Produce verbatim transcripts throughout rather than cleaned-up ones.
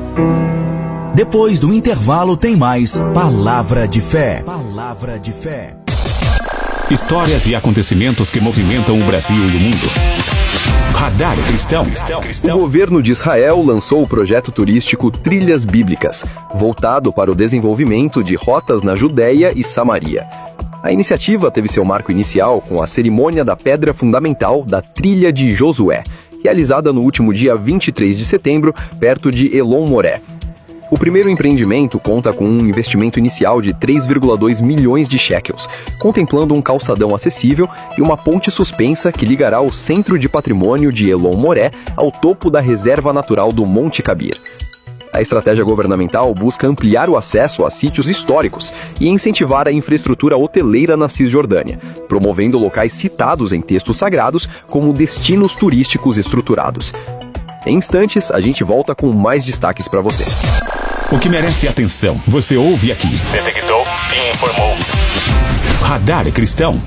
Depois do intervalo tem mais Palavra de Fé. Palavra de Fé. Histórias e acontecimentos que movimentam o Brasil e o mundo. Radar Cristão. O governo de Israel lançou o projeto turístico Trilhas Bíblicas, voltado para o desenvolvimento de rotas na Judéia e Samaria. A iniciativa teve seu marco inicial com a cerimônia da pedra fundamental da Trilha de Josué, realizada no último dia vinte e três de setembro, perto de Elon Moré. O primeiro empreendimento conta com um investimento inicial de três vírgula dois milhões de shekels, contemplando um calçadão acessível e uma ponte suspensa que ligará o Centro de Patrimônio de Elon Moré ao topo da Reserva Natural do Monte Cabir. A estratégia governamental busca ampliar o acesso a sítios históricos e incentivar a infraestrutura hoteleira na Cisjordânia, promovendo locais citados em textos sagrados como destinos turísticos estruturados. Em instantes, a gente volta com mais destaques para você. O que merece atenção, você ouve aqui. Detectou e informou. Radar Cristão.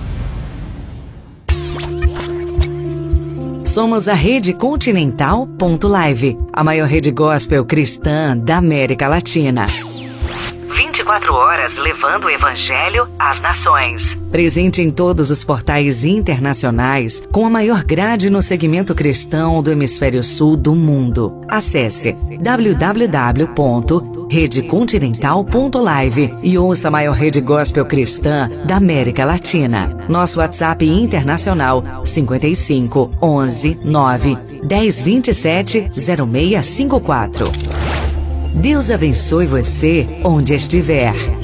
Somos a Rede Continental ponto live, a maior rede gospel cristã da América Latina. vinte e quatro horas levando o Evangelho às nações. Presente em todos os portais internacionais, com a maior grade no segmento cristão do Hemisfério Sul do mundo. Acesse w w w ponto rede continental ponto live e ouça a maior rede gospel cristã da América Latina. Nosso WhatsApp internacional cinco cinco, onze, nove, dez, vinte e sete, zero seis cinco quatro. Deus abençoe você onde estiver.